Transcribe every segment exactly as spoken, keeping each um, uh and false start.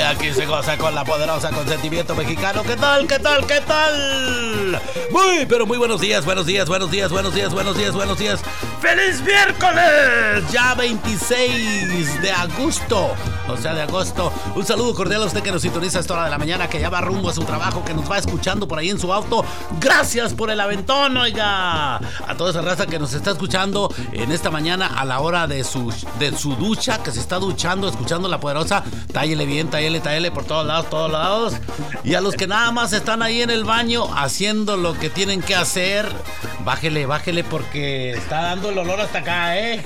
aquí se goza con la poderosa consentimiento mexicano. ¿Qué tal? ¿Qué tal? ¿Qué tal? Muy, pero muy buenos días, buenos días, buenos días, buenos días, buenos días, buenos días. ¡Feliz miércoles! Ya veintiséis de agosto, o sea, de agosto. Un saludo cordial a usted que nos sintoniza a esta hora de la mañana, que ya va rumbo a su trabajo, que nos va escuchando por ahí en su auto. Gracias por el aventón, oiga. A toda esa raza que nos está escuchando en esta mañana a la hora de su, de su ducha, que se está duchando, escuchando la poderosa. Tállele bien, tállele, tállele por todos lados, todos lados. Y a los que nada más están ahí en el baño haciendo lo que tienen que hacer, bájele, bájele porque está dando el olor hasta acá, ¿eh?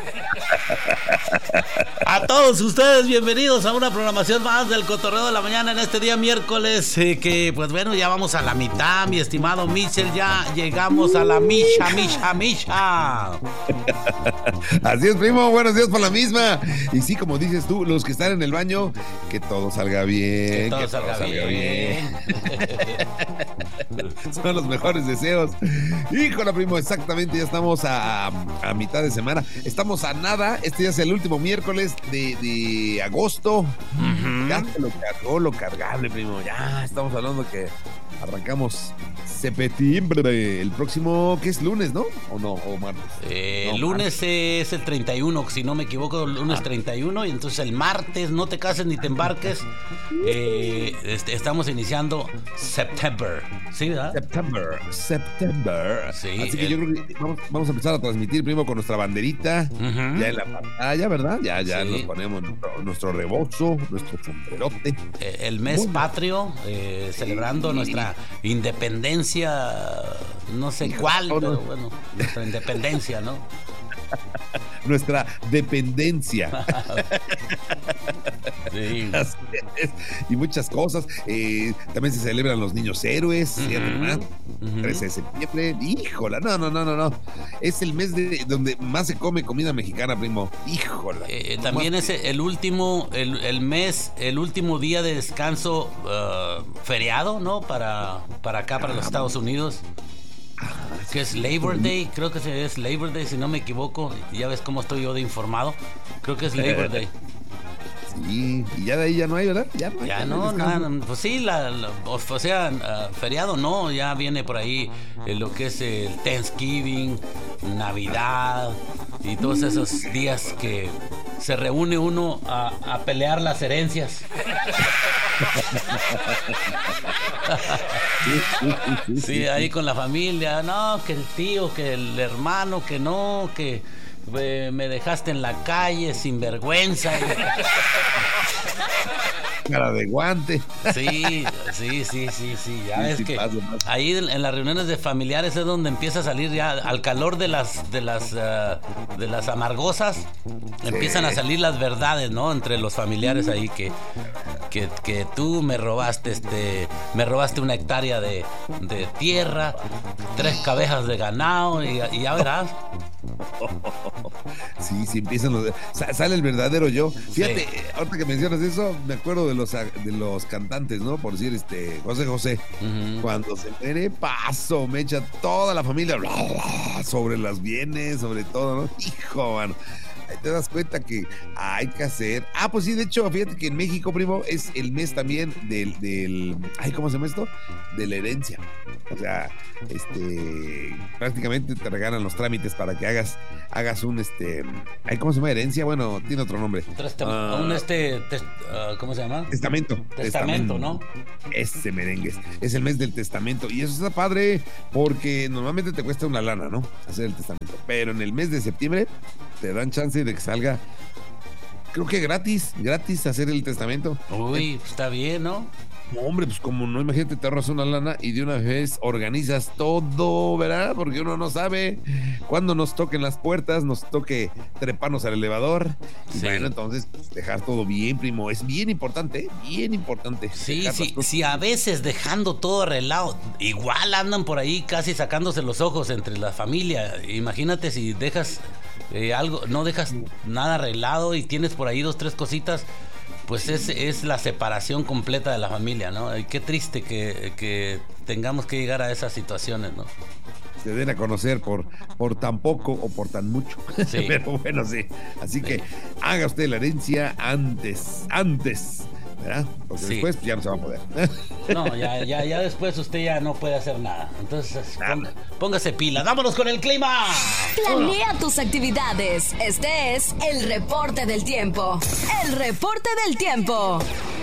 A todos ustedes, bienvenidos a una programación más del Cotorreo de la Mañana en este día miércoles, eh, que pues bueno, ya vamos a la mitad, mi estimado Michel, ya llegamos a la micha, micha, micha. Así es, primo, buenos días por la misma. Y sí, como dices tú, los que están en el baño, que todo salga bien, Que todo, que salga, todo salga bien, bien. Son los mejores deseos. Híjole, primo, exactamente, ya estamos a, a mitad de semana. Estamos a nada, este ya es el último miércoles de, de agosto. Uh-huh. Ya se lo cargó lo cargable, primo. Ya estamos hablando que arrancamos septiembre, el próximo, ¿qué es? Lunes, ¿no? ¿O no? ¿O martes? Eh, no, lunes martes. Es el treinta y uno, si no me equivoco, lunes treinta y uno, y entonces el martes, no te cases ni te embarques, eh, este, estamos iniciando September, ¿sí, verdad? September, September. Sí, Así que el... yo creo que vamos, vamos a empezar a transmitir, primo, con nuestra banderita, uh-huh. ya en la pantalla, ¿verdad? Ya, ya sí. Nos ponemos nuestro, nuestro rebozo, nuestro sombrerote. Eh, el mes Muy patrio, eh, celebrando sí. nuestra independencia, no sé Hijo, cuál, no, pero bueno, nuestra independencia, ¿no? Nuestra dependencia. Sí. Así es. Y muchas cosas. Eh, también se celebran los niños héroes, uh-huh. ¿cierto? Uh-huh. trece de septiembre. Híjola, no, no, no, no, no. Es el mes de donde más se come comida mexicana, primo. Híjola. Eh, también es el último, el, el mes, el último día de descanso uh, feriado, ¿no? Para, para acá, para ah, los Estados Unidos. Que es Labor Day, creo que es Labor Day, si no me equivoco. Ya ves cómo estoy yo de informado. Creo que es Labor Day. Sí, y ya de ahí ya no hay, ¿verdad? Ya no hay. Ya no, nada, pues sí, la, la, o sea, uh, feriado no, ya viene por ahí eh, lo que es el Thanksgiving, Navidad y todos esos días que se reúne uno a, a pelear las herencias. Sí, ahí con la familia, no, que el tío, que el hermano, que no, que eh, me dejaste en la calle sin vergüenza. Cara de guante. Sí, sí, sí, sí, sí. Ya sí, ves sí, que pasa, pasa. Ahí en las reuniones de familiares es donde empieza a salir ya al calor de las de las uh, de las amargosas, sí. Empiezan a salir las verdades, ¿no? Entre los familiares ahí que que, que tú me robaste este me robaste una hectárea de, de tierra, tres cabezas de ganado y, y ya verás. Sí, sí, empiezan los... Sale el verdadero yo. Fíjate, sí. Ahorita que mencionas eso, me acuerdo de los de los cantantes, ¿no? Por decir, este, José José. Uh-huh. Cuando se muere, paso, me echa toda la familia bla, bla, sobre las bienes, sobre todo, ¿no? Hijo, mano. Ahí te das cuenta que hay que hacer. Ah, pues sí, de hecho, fíjate que en México, primo, es el mes también del, del, ay, ¿cómo se llama esto? De la herencia. O sea, este, prácticamente te regalan los trámites para que hagas, hagas un, este, ay, ¿cómo se llama? Herencia, bueno, tiene otro nombre. Testam- uh, un este, test, uh, ¿cómo se llama? Testamento. Testamento, testamento, ¿no? Ese merengues. Es el mes del testamento. Y eso está padre porque normalmente te cuesta una lana, ¿no? Hacer el testamento. Pero en el mes de septiembre te dan chance de que salga, creo que gratis, gratis hacer el testamento. Uy, está bien, ¿no? No, hombre, pues como no, imagínate, te ahorras una lana y de una vez organizas todo, ¿verdad? Porque uno no sabe cuándo nos toquen las puertas, nos toque treparnos al elevador. Y sí. Bueno, entonces, dejar todo bien, primo. Es bien importante, ¿eh? Bien importante. Sí, sí, sí, a veces dejando todo arreglado, igual andan por ahí casi sacándose los ojos entre la familia. Imagínate si dejas eh, algo, no dejas nada arreglado y tienes por ahí dos, tres cositas. Pues es, es la separación completa de la familia, ¿no? Y qué triste que, que tengamos que llegar a esas situaciones, ¿no? Se den a conocer por, por tan poco o por tan mucho. Sí. Pero bueno, sí. Así sí. que haga usted la herencia antes, antes ¿verdad? Porque Sí. después ya no se va a poder. No, ya, ya, ya después usted ya no puede hacer nada. Entonces, ponga- póngase pila. ¡Vámonos con el clima! Planea tus actividades. Este es el reporte del tiempo. El reporte del tiempo.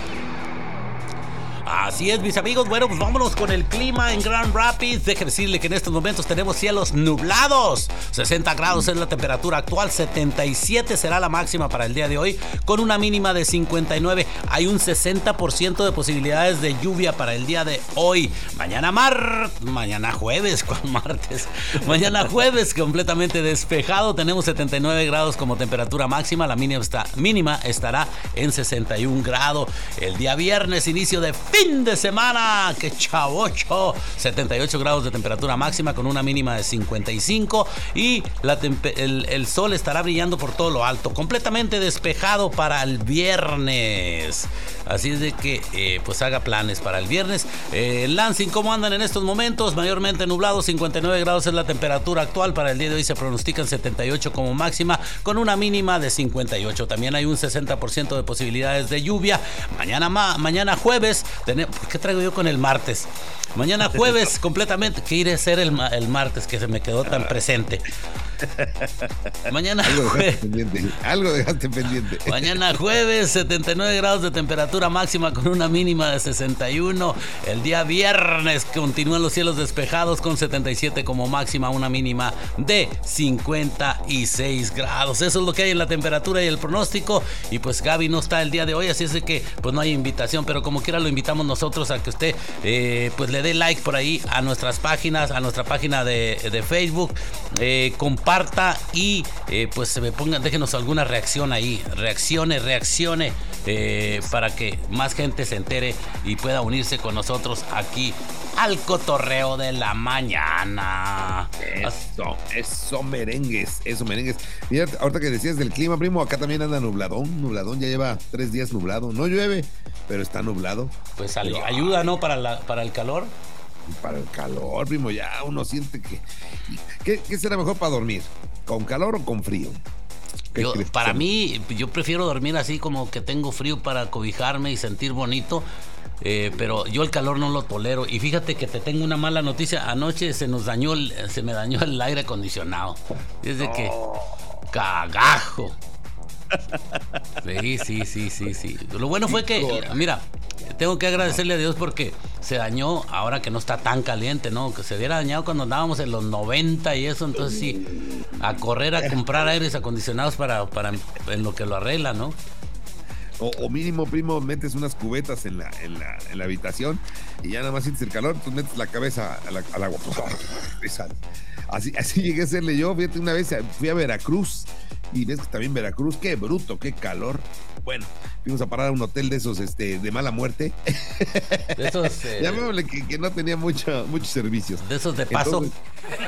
Así es, mis amigos. Bueno, pues vámonos con el clima en Grand Rapids. Déjenme decirle que en estos momentos tenemos cielos nublados. sesenta grados es la temperatura actual. setenta y siete será la máxima para el día de hoy, con una mínima de cincuenta y nueve. Hay un sesenta por ciento de posibilidades de lluvia para el día de hoy. Mañana mar... Mañana jueves, ¿cuál martes? Mañana jueves, completamente despejado. Tenemos setenta y nueve grados como temperatura máxima. La mínima, está, mínima estará en sesenta y un grados. El día viernes, inicio de fin de semana, que chavocho, setenta y ocho grados de temperatura máxima con una mínima de cincuenta y cinco, y la tempe- el, el sol estará brillando por todo lo alto, completamente despejado para el viernes. Así es de que eh, pues haga planes para el viernes. eh, Lansing, ¿cómo andan en estos momentos? Mayormente nublado, cincuenta y nueve grados es la temperatura actual. Para el día de hoy se pronostican setenta y ocho como máxima, con una mínima de cincuenta y ocho. También hay un sesenta por ciento de posibilidades de lluvia. Mañana, ma- mañana jueves tenemos... ¿Por qué traigo yo con el martes? Mañana jueves completamente... ¿Qué iré a hacer el, ma- el martes que se me quedó tan presente? Mañana Algo jueves... dejaste pendiente. Algo dejaste pendiente. Mañana jueves, setenta y nueve grados de temperatura máxima con una mínima de sesenta y uno. El día viernes continúan los cielos despejados con setenta y siete como máxima, una mínima de cincuenta y seis grados. Eso es lo que hay en la temperatura y el pronóstico. Y pues Gaby no está el día de hoy, así es de que pues no hay invitación, pero como quiera lo invitamos nosotros a que usted eh, pues le dé like por ahí a nuestras páginas, a nuestra página de, de Facebook, eh, comparta y eh, pues se me pongan, déjenos alguna reacción ahí, reaccione, reaccione, eh, para que más gente se entere y pueda unirse con nosotros aquí al cotorreo de la mañana. Eso, eso merengues, eso merengues. Mira, ahorita que decías del clima, primo, acá también anda nubladón, nubladón, ya lleva tres días nublado. No llueve, pero está nublado. Pues ay- ayuda, ¿no? Para, la, para el calor. Y para el calor, primo, ya uno siente que... ¿Qué, qué será mejor para dormir? ¿Con calor o con frío? ¿Qué Yo, crees? para mí, yo prefiero dormir así como que tengo frío para cobijarme y sentir bonito. Eh, pero yo el calor no lo tolero. Y fíjate que te tengo una mala noticia. Anoche se nos dañó, el- se me dañó el aire acondicionado. Desde que cagajo. Sí, sí, sí, sí, sí. Lo bueno fue que, mira, tengo que agradecerle a Dios porque se dañó ahora que no está tan caliente, ¿no? Que se hubiera dañado cuando andábamos en los noventa y eso, entonces sí, a correr a comprar aires acondicionados para, para en lo que lo arregla, ¿no? O, o mínimo, primo, metes unas cubetas en la, en la, en la habitación y ya nada más sientes el calor, tú metes la cabeza a la- al agua. Y sale. Así, así llegué a hacerle yo. Fíjate, una vez fui a Veracruz y ves que también Veracruz, qué bruto, qué calor. Bueno, fuimos a parar a un hotel de esos este, de mala muerte. De esos, eh, Llamémosle que, que no tenía mucho, muchos servicios. de esos de paso. Entonces,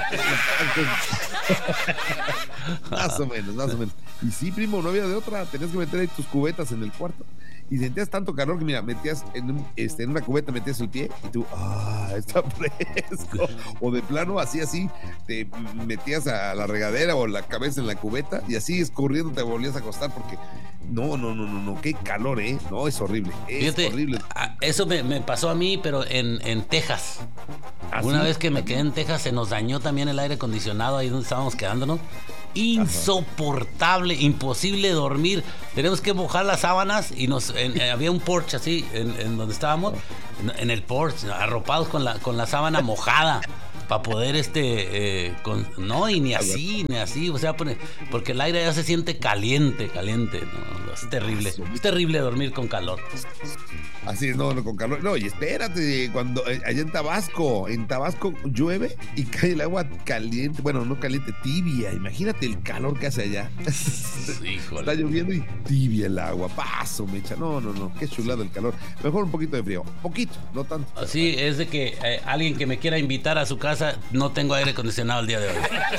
más o menos, más o menos. Y sí, primo, no había de otra. Tenías que meter ahí tus cubetas en el cuarto. Y sentías tanto calor que, mira, metías en, un- este, en una cubeta, metías el pie y tú, ah, está fresco. O de plano, así, así, te metías a la regadera o la cabeza en la cubeta y así escurriendo te volvías a acostar porque, no, no, no, no, no, qué calor, ¿eh? No, es horrible. Es Fíjate, horrible. a- eso me, me pasó a mí, pero en, en Texas. ¿Ah, Una sí? vez que me quedé en Texas, se nos dañó también el aire acondicionado ahí donde estábamos quedándonos. Insoportable, imposible dormir. Tenemos que mojar las sábanas y nos en- eh, había un porche así en, en donde estábamos, en, en el porche, arropados con la, con la sábana mojada. Para poder, este, eh, con, no, y ni así, ni así, o sea, pone- porque el aire ya se siente caliente, caliente, no, es terrible, es terrible dormir con calor. Así es, no, no, con calor. No, y espérate, cuando eh, allá en Tabasco, en Tabasco llueve y cae el agua caliente, bueno, no caliente, tibia. Imagínate el calor que hace allá. Está Híjole. lloviendo y tibia el agua. Paso, mecha. No, no, no, qué chulado el calor. Mejor un poquito de frío, poquito, no tanto. Así es de que eh, alguien que me quiera invitar a su casa, no tengo aire acondicionado el día de hoy.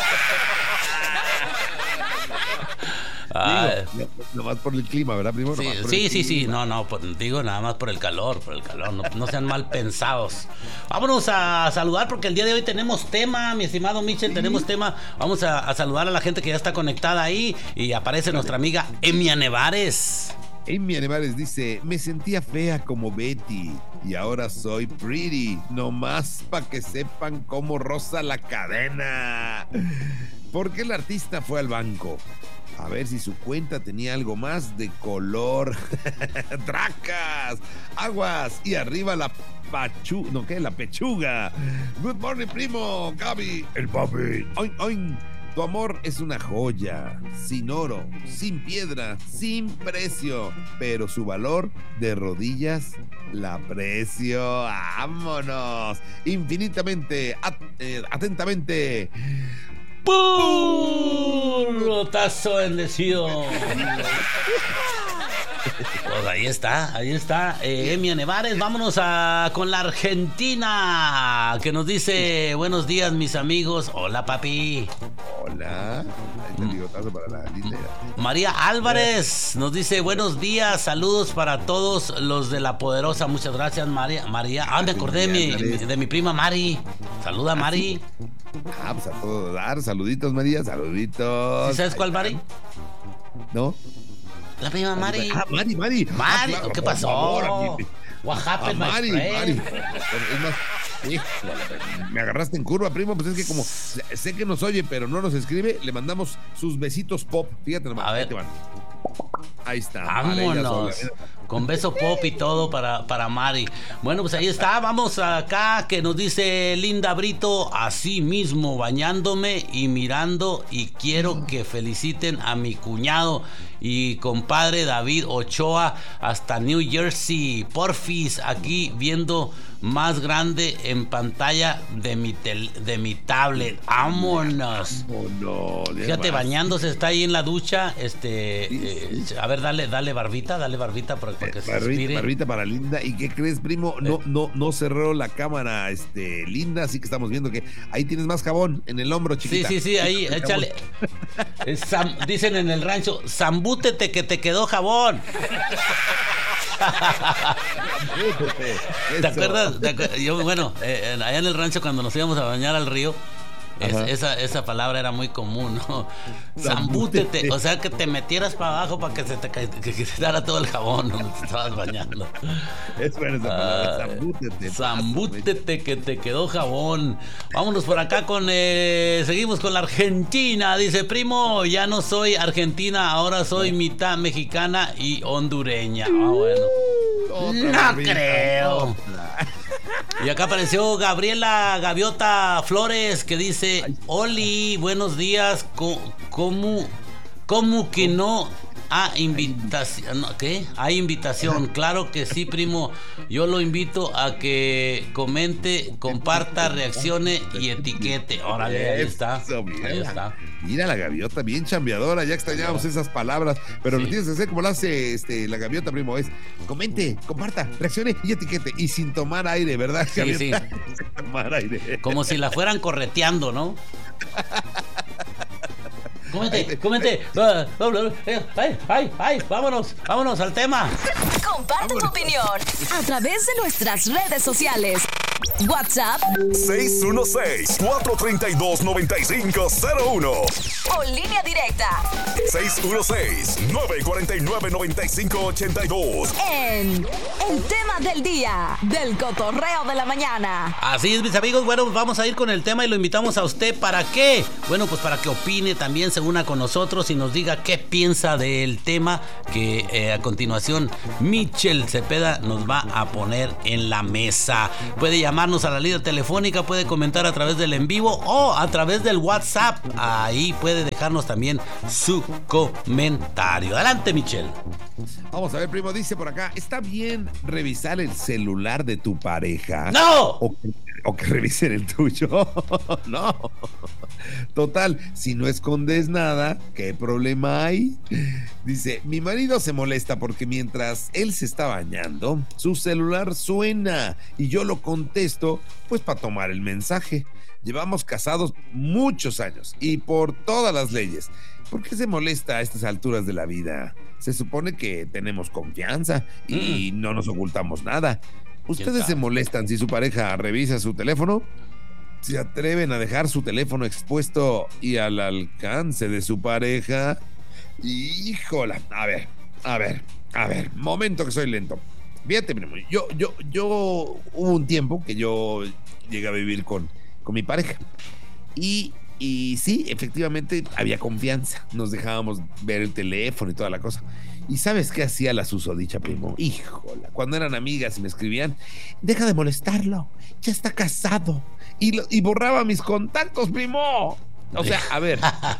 Ah, Digo, no- nomás por el clima, ¿verdad, primo? sí, Nomás por sí, el sí, sí, clima. no, no, por- digo nada más por el calor, por el calor, no, no sean mal pensados. Vámonos a saludar porque el día de hoy tenemos tema, mi estimado Michel, tenemos tema. Vamos a, a saludar a la gente que ya está conectada ahí y aparece nuestra amiga Emia Nevares. Amy Animales dice, me sentía fea como Betty y ahora soy pretty, nomás para que sepan cómo roza la cadena. ¿Por qué el artista fue al banco? A ver si su cuenta tenía algo más de color. ¡Tracas! ¡Aguas! Y arriba la pachu... ¿No qué? La pechuga. Good morning, primo. Gaby, el papi. Oin, oin. Tu amor es una joya, sin oro, sin piedra, sin precio, pero su valor de rodillas la aprecio. ¡Vámonos! Infinitamente, at eh, atentamente. ¡Puro tazo bendecido! Pues ahí está, ahí está. Eh, Emi Nevares, vámonos a, con la Argentina, que nos dice, buenos días, mis amigos. Hola, papi. Hola. Ahí está el bigotazo para la linda. María Álvarez nos dice, buenos días, saludos para todos los de La Poderosa. Muchas gracias, María. María. Ah, me acordé de mi, de mi prima Mari. Saluda, Mari. Ah, pues a todo dar. Saluditos, María, saluditos. ¿Sí sabes cuál, Mari? ¿No? La prima Mari. Ah, Mari, Mari. Mari, ah, claro, ¿qué pasó? Favor, What happened, ah, Mari, Mari. Es más, híjole, me agarraste en curva, primo. Pues es que como sé que nos oye, pero no nos escribe, le mandamos sus besitos pop. Fíjate nomás. A ver. Ahí te van. Ahí está. Vámonos. Con beso pop y todo para, para Mari. Bueno, pues ahí está. Vamos acá que nos dice Linda Brito. Así mismo, bañándome y mirando. Y quiero que feliciten a mi cuñado y compadre David Ochoa hasta New Jersey. Porfis, aquí viendo más grande en pantalla de mi, tel, de mi tablet. ¡Vámonos! Vámonos. Fíjate, bañándose, está ahí en la ducha. Este, eh, a ver, dale, dale barbita, dale barbita para, para que se barbita, respire. Barbita para Linda. ¿Y qué crees, primo? No, no, no cerró la cámara, este, Linda, así que estamos viendo que ahí tienes más jabón en el hombro, chiquita. Sí, sí, sí, ahí, échale. Sam, dicen en el rancho, zambútete que te quedó jabón. ¿Te acuerdas? ¿Te acuerdas? Yo, bueno, eh, allá en el rancho cuando nos íbamos a bañar al río, es, esa, esa palabra era muy común, ¿no? Zambútete, o sea que te metieras para abajo para que se te que, que, que se dara todo el jabón donde te estabas bañando. Es buena esa palabra, zambútete. Zambútete que te quedó jabón. Vámonos por acá con, eh, seguimos con la Argentina. Dice, primo, ya no soy argentina, ahora soy mitad mexicana y hondureña. Ah, bueno. Otra no creo. Otra. Y acá apareció Gabriela Gaviota Flores que dice, Oli, buenos días, ¿cómo, cómo que no hay invitación? ¿Qué? ¿Hay invitación? Claro que sí, primo, yo lo invito a que comente, comparta, reaccione y etiquete. Órale, ahí está, ahí está. Mira la gaviota, bien chambeadora, ya extrañábamos sí. esas palabras, pero sí. Lo tienes que hacer como lo hace este, la gaviota, primo, es comente, comparta, reaccione y etiquete, y sin tomar aire, ¿verdad, sí, gaviota? Sí. Sin tomar aire. Como si la fueran correteando, ¿no? Comente, comente. Ay, ay, ay, vámonos, vámonos al tema. Comparte vámonos. Tu opinión a través de nuestras redes sociales. WhatsApp seis uno seis, cuatro tres dos, nueve cinco cero uno o línea directa seis uno seis, nueve cuatro nueve, nueve cinco ocho dos. En el tema del día del cotorreo de la mañana. Así es, mis amigos. Bueno, vamos a ir con el tema y lo invitamos a usted. ¿Para qué? Bueno, pues para que opine también, se una con nosotros y nos diga qué piensa del tema que eh, a continuación Michel Cepeda nos va a poner en la mesa. Puede llamarnos a la línea telefónica, puede comentar a través del en vivo o a través del WhatsApp. Ahí puede dejarnos también su comentario. Adelante, Michel. Vamos a ver, primo, dice por acá, ¿está bien revisar el celular de tu pareja? ¡No! O que, o que revisen el tuyo. No. Total, si no escondes nada, ¿qué problema hay? Dice, mi marido se molesta porque mientras él se está bañando, su celular suena y yo lo contesto, pues para tomar el mensaje. Llevamos casados muchos años y por todas las leyes. ¿Por qué se molesta a estas alturas de la vida? Se supone que tenemos confianza y mm. no nos ocultamos nada. ¿Ustedes se molestan si su pareja revisa su teléfono? ¿Se atreven a dejar su teléfono expuesto y al alcance de su pareja? Híjola, a ver, a ver. A ver, momento que soy lento. Fíjate, primo, yo, yo, yo, hubo un tiempo que yo llegué a vivir con, con mi pareja. Y, y sí, efectivamente había confianza. Nos dejábamos ver el teléfono y toda la cosa. ¿Y sabes qué hacía la susodicha, primo? Híjola, cuando eran amigas y me escribían, deja de molestarlo, ya está casado. Y, lo, y borraba mis contactos, primo. O sea, a ver,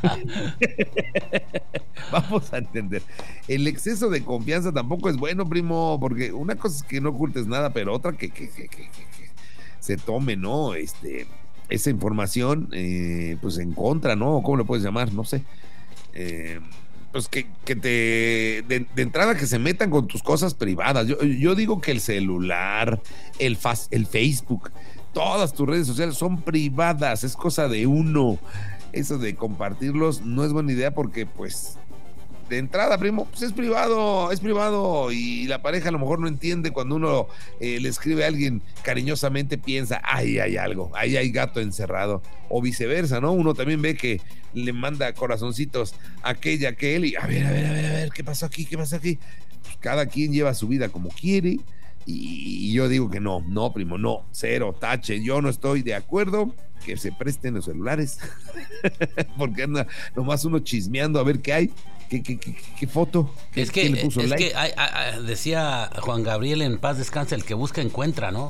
vamos a entender. El exceso de confianza tampoco es bueno, primo, porque una cosa es que no ocultes nada, pero otra que, que, que, que, que se tome, ¿no? Este, esa información, eh, pues en contra, ¿no? ¿Cómo le puedes llamar? No sé. Eh, pues que, que te, de, de entrada que se metan con tus cosas privadas. Yo, yo digo que el celular, el, faz, el Facebook, todas tus redes sociales son privadas, es cosa de uno. Eso de compartirlos no es buena idea porque, pues, de entrada, primo, pues es privado, es privado y la pareja a lo mejor no entiende cuando uno eh, le escribe a alguien cariñosamente, piensa, ahí hay algo, ahí hay gato encerrado, o viceversa, ¿no? Uno también ve que le manda corazoncitos a aquella, aquel y a ver, a ver, a ver, a ver, ¿qué pasó aquí? ¿Qué pasó aquí? Pues cada quien lleva su vida como quiere y yo digo que no, no, primo, no, cero, tache, yo no estoy de acuerdo que se presten los celulares porque anda nomás uno chismeando a ver qué hay, qué, qué, qué, qué foto, qué, es que, ¿quién le puso es like? que hay, hay, decía Juan Gabriel en paz descanse, el que busca encuentra, ¿no?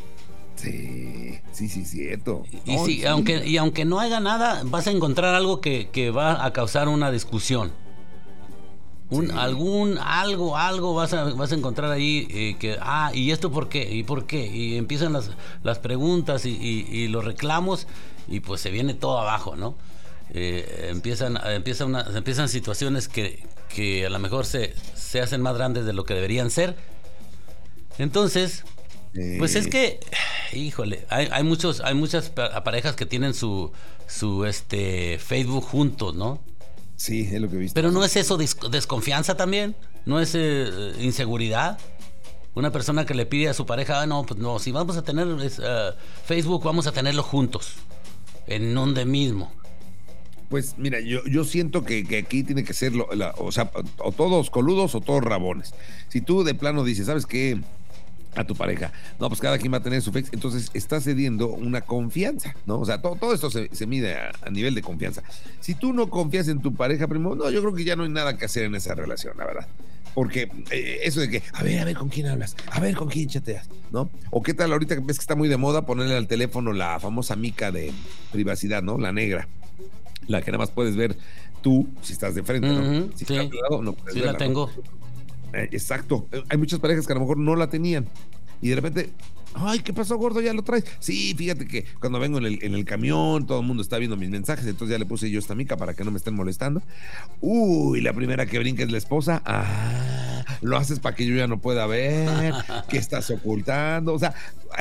Sí, sí, sí, cierto. Y, no, sí, sí. Aunque, y aunque no haya nada, vas a encontrar algo que, que va a causar una discusión. Un, sí. Algún, algo, algo vas a, vas a encontrar ahí eh, que, ah, ¿y esto por qué? ¿Y por qué? Y empiezan las, las preguntas y, y, y los reclamos y pues se viene todo abajo, ¿no? Eh, empiezan, empiezan, una, empiezan situaciones que, que a lo mejor se, se hacen más grandes de lo que deberían ser. Entonces, sí. Pues es que, híjole, hay, hay muchos, hay muchas parejas que tienen su, su este Facebook juntos, ¿no? Sí, es lo que he visto. Pero ¿no es eso des- desconfianza también? ¿No es eh, inseguridad? Una persona que le pide a su pareja, ah, no, pues no, si vamos a tener uh, Facebook, vamos a tenerlo juntos, en donde mismo. Pues mira, yo, yo siento que, que aquí tiene que ser, lo, la, o sea, o todos coludos o todos rabones. Si tú de plano dices, ¿sabes qué? A tu pareja, no, pues cada quien va a tener su fex, entonces está cediendo una confianza, ¿no? O sea, todo, todo esto se, se mide a, a nivel de confianza. Si tú no confías en tu pareja, primo, no, yo creo que ya no hay nada que hacer en esa relación, la verdad. Porque eh, eso de que, a ver, a ver con quién hablas, a ver con quién chateas, ¿no? O qué tal ahorita que ves que está muy de moda ponerle al teléfono la famosa mica de privacidad, ¿no? La negra, la que nada más puedes ver tú si estás de frente, ¿no? Uh-huh, si sí, estás de lado, no puedes sí verla, la tengo. ¿no? Eh, exacto. Hay muchas parejas que a lo mejor no la tenían y de repente, ay, ¿qué pasó, gordo? ¿Ya lo traes? Sí, fíjate que cuando vengo en el, en el camión, todo el mundo está viendo mis mensajes, entonces ya le puse yo esta mica para que no me estén molestando. Uy, la primera que brinca es la esposa. Ah, lo haces para que yo ya no pueda ver, que estás ocultando. O sea,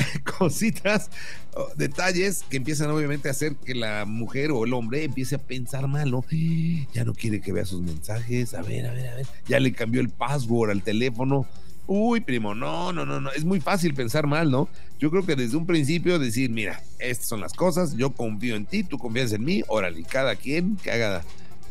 cositas, detalles que empiezan obviamente a hacer que la mujer o el hombre empiece a pensar mal, ¿no? Ya no quiere que vea sus mensajes. A ver, a ver, a ver. Ya le cambió el password al teléfono. Uy, primo, no, no, no, no, es muy fácil pensar mal, ¿no? Yo creo que desde un principio decir, mira, estas son las cosas, yo confío en ti, tú confías en mí, órale, cada quien que haga,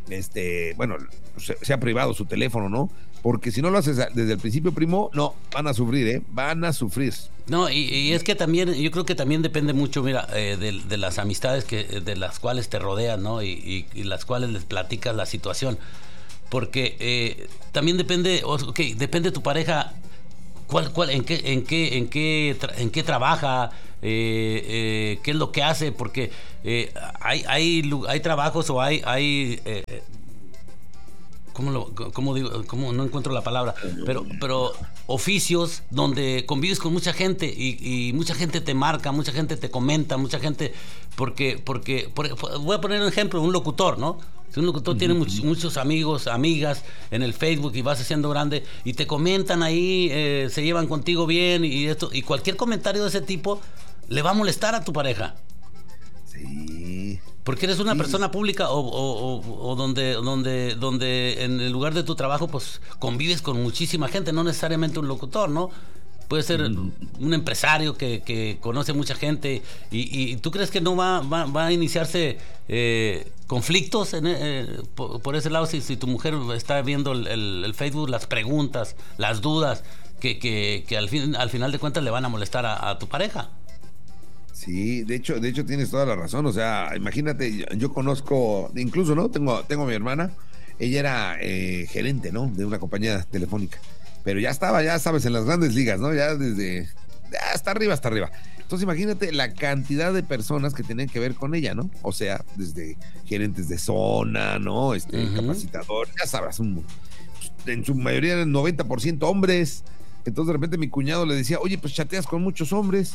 este, bueno, sea privado su teléfono, ¿no? Porque si no lo haces desde el principio, primo, no, van a sufrir, ¿eh? Van a sufrir. No, y, y es que también, yo creo que también depende mucho, mira, eh, de, de las amistades que, de las cuales te rodean, ¿no? Y, y, y las cuales les platicas la situación. Porque eh, también depende, ok, depende de tu pareja, cuál, cuál, en qué, en qué, en qué, tra- en qué trabaja, eh, eh, qué es lo que hace, porque eh, hay, hay, hay trabajos o hay, hay eh, ¿cómo lo, cómo digo, cómo no encuentro la palabra? Pero, pero oficios donde convives con mucha gente y, y mucha gente te marca, mucha gente te comenta, mucha gente, porque, porque, por, voy a poner un ejemplo, un locutor, ¿no? Si un locutor tiene muchos, muchos amigos, amigas en el Facebook y vas haciendo grande y te comentan ahí, eh, se llevan contigo bien y esto, y cualquier comentario de ese tipo le va a molestar a tu pareja. Sí. Porque eres una sí. persona pública o, o, o, o donde, donde, donde en el lugar de tu trabajo pues convives con muchísima gente, no necesariamente un locutor, ¿no? puede ser un empresario que, que conoce mucha gente, y, y ¿tú crees que no va, va, va a iniciarse eh, conflictos en, eh, por, por ese lado si, si tu mujer está viendo el, el, el Facebook, las preguntas, las dudas que, que, que al, fin, al final de cuentas le van a molestar a, a tu pareja? Sí, de hecho, de hecho tienes toda la razón. O sea, imagínate, yo, yo conozco, incluso, ¿no? Tengo, tengo a mi hermana, ella era eh, gerente, ¿no? De una compañía telefónica, pero ya estaba, ya sabes, en las grandes ligas, ¿no? Ya desde, ya hasta arriba, hasta arriba. Entonces imagínate la cantidad de personas que tenían que ver con ella, ¿no? O sea, desde gerentes de zona, ¿no? Este, uh-huh. Capacitadores, ya sabrás, un, en su mayoría eran noventa por ciento hombres. Entonces de repente mi cuñado le decía, oye, pues chateas con muchos hombres.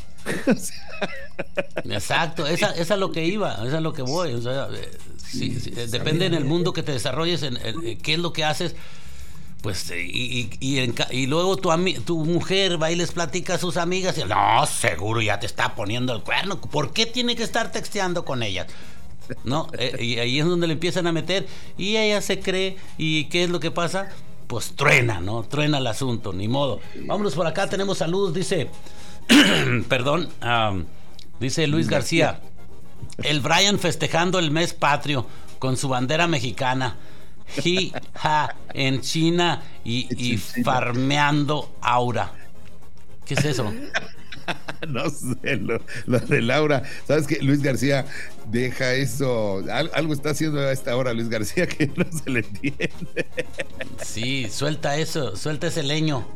Exacto, esa, esa es lo que iba, esa es lo que voy. O sea, sí, sí, sí, depende en el mundo que te desarrolles, en, en qué es lo que haces. Pues, y, y, y, en, y luego tu, tu mujer va y les platica a sus amigas y no, seguro ya te está poniendo el cuerno. ¿Por qué tiene que estar texteando con ellas? No, eh, y ahí es donde le empiezan a meter y ella se cree. ¿Y qué es lo que pasa? Pues truena, ¿no? Truena el asunto, ni modo. Vámonos por acá, tenemos saludos, dice, perdón, um, dice Luis García, el Brian festejando el mes patrio con su bandera mexicana, hi, ha, en China y, y farmeando aura. ¿Qué es eso? No sé, lo, lo de Laura. ¿Sabes qué? Luis García deja eso. Al, algo está haciendo a esta hora Luis García que no se le entiende. Sí, suelta eso, suelta ese leño.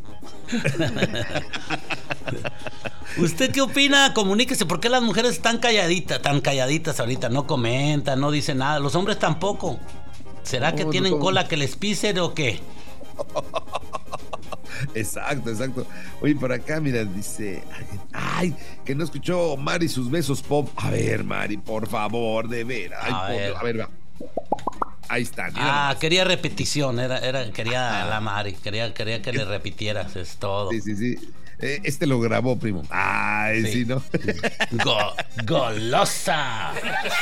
¿Usted qué opina? Comuníquese. ¿Por qué las mujeres están calladitas, tan calladitas ahorita? No comentan, no dicen nada. Los hombres tampoco. ¿Será no, que tienen no. cola que les pisen o qué? Exacto, exacto. Oye, por acá, mira, dice, ay, que no escuchó Mari sus besos pop. A ver, Mari, por favor, de veras. Ay, a, ver. a ver, va. Ahí está. Ah, más. Quería repetición, era, era, quería ah. la Mari, quería, quería que le repitieras, es todo. Sí, sí, sí. Eh, este lo grabó, primo. Ay, sí, sí ¿no? Go, golosa.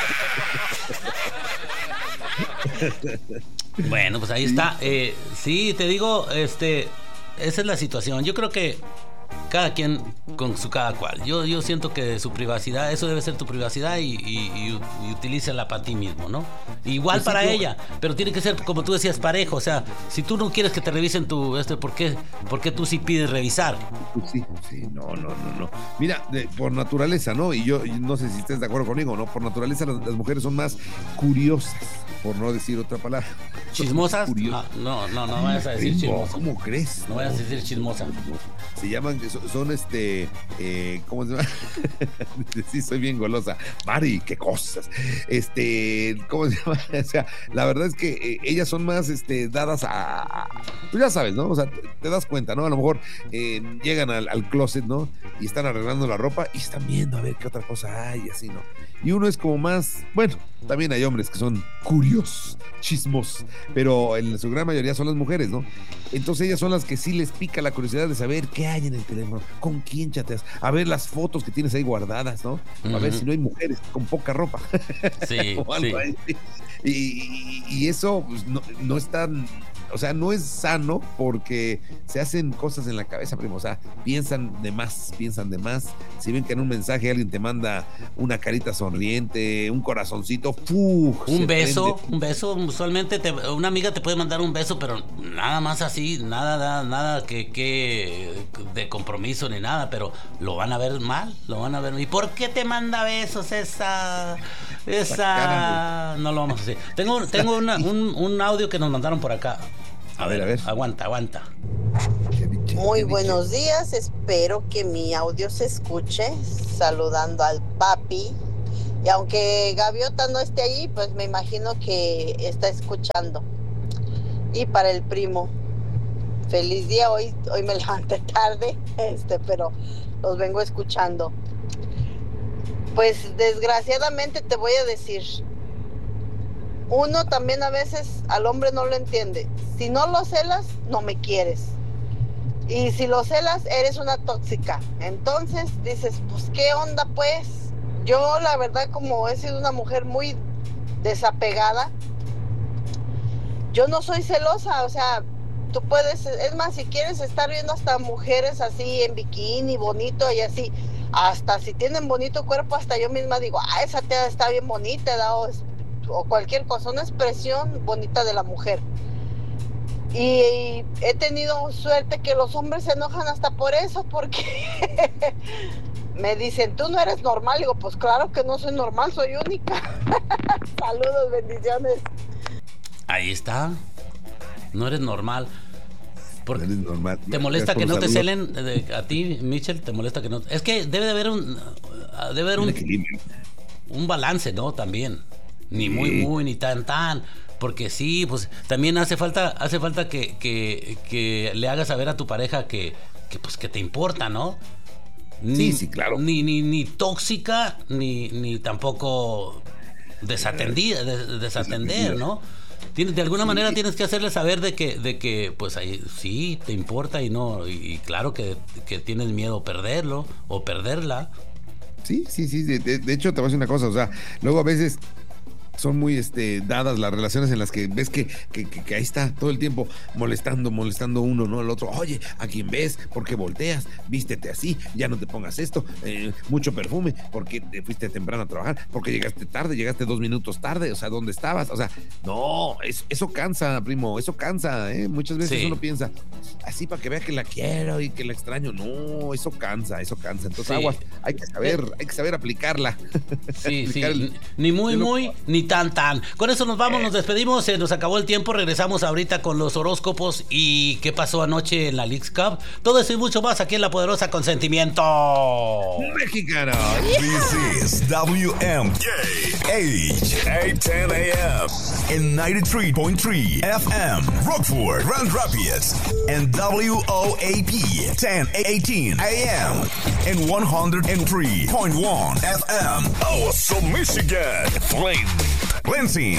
Bueno, pues ahí está. Eh, sí, te digo, este... esa es la situación. Yo creo que cada quien con su cada cual. Yo, yo siento que su privacidad, eso debe ser tu privacidad y, y, y utilízala para ti mismo, ¿no? Igual para ella, pero tiene que ser, como tú decías, parejo. O sea, si tú no quieres que te revisen tu, esto, ¿por qué, ¿por qué tú sí pides revisar? Sí, sí, no, no, no, no. Mira, de, por naturaleza, ¿no? Y yo no sé si estés de acuerdo conmigo, ¿no? Por naturaleza las, las mujeres son más curiosas, por no decir otra palabra. ¿Chismosas? Ah, no, no, no vayas a decir chismosa. ¿Cómo crees? No vayas a decir chismosa. Se llaman, son, son este, eh, ¿cómo se llama? Sí, soy bien golosa. Mari, qué cosas. Este, ¿cómo se llama? O sea, la verdad es que eh, ellas son más, este, dadas a, a, pues ya sabes, ¿no? O sea, te, te das cuenta, ¿no? A lo mejor eh, llegan al, al closet, ¿no? Y están arreglando la ropa y están viendo a ver qué otra cosa hay, así, ¿no? Y uno es como más, bueno, también hay hombres que son curiosos, chismos, pero en su gran mayoría son las mujeres, ¿no? Entonces ellas son las que sí les pica la curiosidad de saber qué hay en el teléfono, con quién chateas, a ver las fotos que tienes ahí guardadas, ¿no? A uh-huh. ver si no hay mujeres con poca ropa. Sí, o algo sí. Ahí. Y, y, y eso pues, no, no es tan... O sea, no es sano porque se hacen cosas en la cabeza, primo. O sea, piensan de más, piensan de más. Si ven que en un mensaje alguien te manda una carita sonriente, un corazoncito, ¡fu! Un beso, prende. un beso. Usualmente te, una amiga te puede mandar un beso, pero nada más así, nada, nada, nada que, que de compromiso ni nada, pero lo van a ver mal, lo van a ver. ¿Y por qué te manda besos esa? Esa. No lo vamos a decir. Tengo, tengo una, un, un audio que nos mandaron por acá. A, a ver, ver, a ver. Aguanta, aguanta. Muy buenos días, espero que mi audio se escuche. Saludando al papi. Y aunque Gaviota no esté ahí, pues me imagino que está escuchando. Y para el primo, feliz día. Hoy, hoy me levanté tarde, este, pero los vengo escuchando. Pues desgraciadamente te voy a decir, uno también a veces al hombre no lo entiende. Si no lo celas, no me quieres. Y si lo celas, eres una tóxica. Entonces dices, pues qué onda pues. Yo la verdad, como he sido una mujer muy desapegada, yo no soy celosa. O sea, tú puedes, es más, si quieres estar viendo hasta mujeres así en bikini, bonito y así, hasta si tienen bonito cuerpo, hasta yo misma digo, ah, esa tía está bien bonita, ¿da? O, o cualquier cosa, una expresión bonita de la mujer. Y, y he tenido suerte que los hombres se enojan hasta por eso, porque me dicen, tú no eres normal. Digo, pues claro que no soy normal, soy única. Saludos, bendiciones. Ahí está. No eres normal. Porque eres normal. ¿Te molesta que no saludo. te celen de, a ti, Michelle? ¿Te molesta que no? Es que debe de haber un debe haber un, un balance, ¿no? También. Ni sí. muy muy ni tan tan, porque sí, pues también hace falta hace falta que, que, que le hagas saber a tu pareja que, que pues que te importa, ¿no? Ni, sí, sí, claro. Ni ni ni tóxica ni ni tampoco desatendida, des, desatender, ¿no? Tienes, de alguna sí. manera tienes que hacerle saber de que de que pues ahí sí te importa y no y, y claro que, que tienes miedo a perderlo o perderla. Sí, sí, sí. De, de, de hecho te voy a decir una cosa, o sea, luego a veces son muy este, dadas las relaciones en las que ves que, que, que, que ahí está todo el tiempo molestando, molestando uno, ¿no? El otro, oye, ¿a quién ves? ¿Por qué volteas? Vístete así, ya no te pongas esto, eh, mucho perfume, porque te fuiste temprano a trabajar, porque llegaste tarde, llegaste dos minutos tarde, o sea, ¿dónde estabas? O sea, no, es, eso cansa, primo, eso cansa, ¿eh? Muchas veces sí. uno piensa, así para que vea que la quiero y que la extraño, no, eso cansa, eso cansa, entonces sí. aguas, hay que saber, hay que saber aplicarla. Sí, Aplicar sí, el, ni muy, el, muy, ni tan tan. Con eso nos vamos, nos despedimos, se nos acabó el tiempo, regresamos ahorita con los horóscopos y qué pasó anoche en la Leagues Cup. Todo eso y mucho más aquí en La Poderosa Consentimiento Mexicano. This is W M K H eight ten A M and ninety-three point three F M Rockford, Grand Rapids, and W O A P ten eighteen A M and one oh three point one F M Awesome Michigan. Flame Lansing.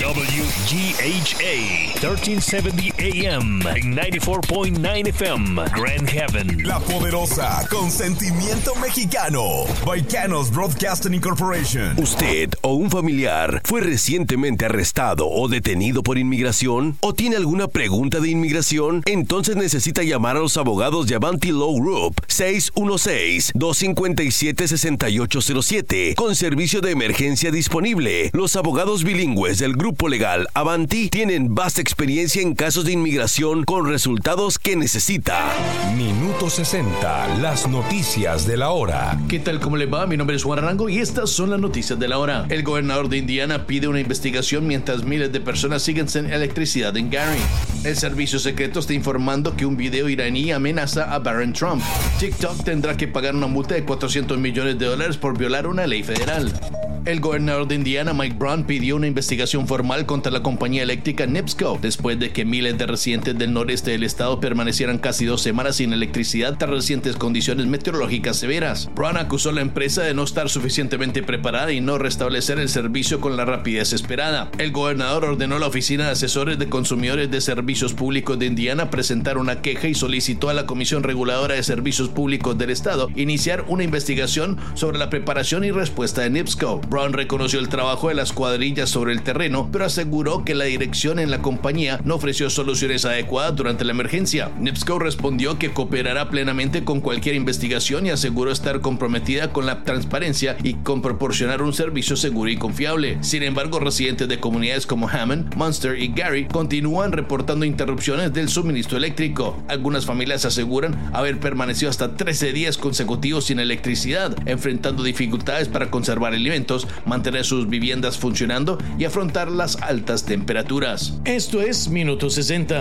W G H A thirteen seventy A M and ninety-four point nine F M Grand Haven. La Poderosa Consentimiento Mexicano. Baicanos Broadcasting Incorporation. ¿Usted o un familiar fue recientemente arrestado o detenido por inmigración? ¿O tiene alguna pregunta de inmigración? Entonces necesita llamar a los abogados de Avanti Law Group seis uno seis, dos cinco siete, seis ocho cero siete con servicio de emergencia disponible. Los abogados bilingües del grupo legal Avanti tienen vasta experiencia en casos de inmigración con resultados que necesita. Minuto sesenta, las noticias de la hora. ¿Qué tal? ¿Cómo le va? Mi nombre es Juan Arango y estas son las noticias de la hora. El gobernador de Indiana pide una investigación mientras miles de personas siguen sin electricidad en Gary. El servicio secreto está informando que un video iraní amenaza a Barron Trump. TikTok tendrá que pagar una multa de cuatrocientos millones de dólares por violar una ley federal. El gobernador de Indiana, Mike Brown, pidió una investigación formal contra la compañía eléctrica NIPSCO después de que miles de residentes del noreste del estado permanecieran casi dos semanas sin electricidad tras recientes condiciones meteorológicas severas. Brown acusó a la empresa de no estar suficientemente preparada y no restablecer el servicio con la rapidez esperada. El gobernador ordenó a la Oficina de Asesores de Consumidores de Servicios Públicos de Indiana presentar una queja y solicitó a la Comisión Reguladora de Servicios Públicos del estado iniciar una investigación sobre la preparación y respuesta de NIPSCO. Brown reconoció el trabajo de las cuadrillas sobre el terreno, pero aseguró que la dirección en la compañía no ofreció soluciones adecuadas durante la emergencia. NIPSCO respondió que cooperará plenamente con cualquier investigación y aseguró estar comprometida con la transparencia y con proporcionar un servicio seguro y confiable. Sin embargo, residentes de comunidades como Hammond, Munster y Gary continúan reportando interrupciones del suministro eléctrico. Algunas familias aseguran haber permanecido hasta trece días consecutivos sin electricidad, enfrentando dificultades para conservar alimentos, mantener sus viviendas funcionando y afrontar las altas temperaturas. Esto es Minuto sesenta.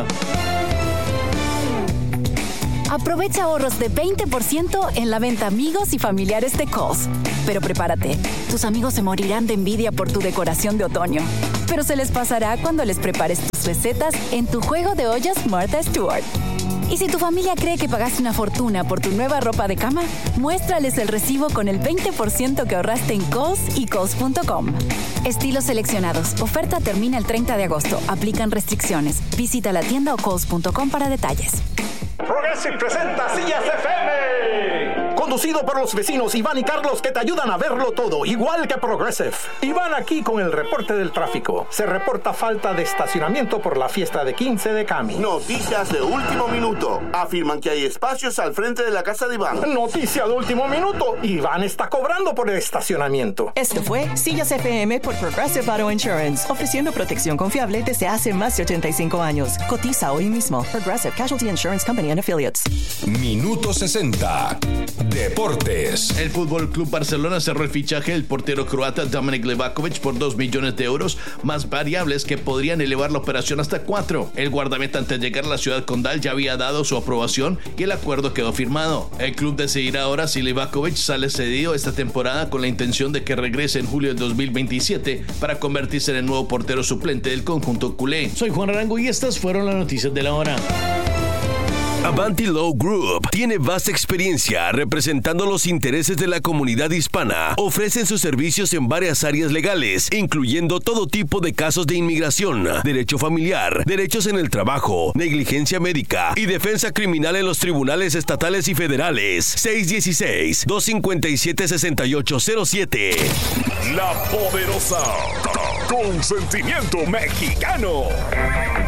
Aprovecha ahorros de veinte por ciento en la venta amigos y familiares de Kohl's. Pero prepárate, tus amigos se morirán de envidia por tu decoración de otoño. Pero se les pasará cuando les prepares tus recetas en tu juego de ollas Martha Stewart. Y si tu familia cree que pagaste una fortuna por tu nueva ropa de cama, muéstrales el recibo con el veinte por ciento que ahorraste en Kohl's y Kohl's punto com. Estilos seleccionados. Oferta termina el treinta de agosto. Aplican restricciones. Visita la tienda o Kohl's punto com para detalles. Progressive presenta Sillas F M. conducido por los vecinos Iván y Carlos, que te ayudan a verlo todo, igual que Progressive. Iván aquí con el reporte del tráfico. Se reporta falta de estacionamiento por la fiesta de quince de Cami. Noticias de último minuto. Afirman que hay espacios al frente de la casa de Iván. Noticia de último minuto. Iván está cobrando por el estacionamiento. Esto fue Sillas F M por Progressive Auto Insurance, ofreciendo protección confiable desde hace más de ochenta y cinco años. Cotiza hoy mismo. Progressive Casualty Insurance Company and Affiliates. Minuto sesenta. Deportes. El Fútbol Club Barcelona cerró el fichaje del portero croata Dominik Livakovic por dos millones de euros, más variables que podrían elevar la operación hasta cuatro. El guardameta, antes de llegar a la ciudad condal, ya había dado su aprobación y el acuerdo quedó firmado. El club decidirá ahora si Livakovic sale cedido esta temporada, con la intención de que regrese en julio del dos mil veintisiete para convertirse en el nuevo portero suplente del conjunto culé. Soy Juan Arango y estas fueron las noticias de la hora. Avanti Law Group tiene vasta experiencia representando los intereses de la comunidad hispana. Ofrecen sus servicios en varias áreas legales, incluyendo todo tipo de casos de inmigración, derecho familiar, derechos en el trabajo, negligencia médica y defensa criminal en los tribunales estatales y federales. seis uno seis, dos cinco siete, seis ocho cero siete. La poderosa Consentimiento Mexicano.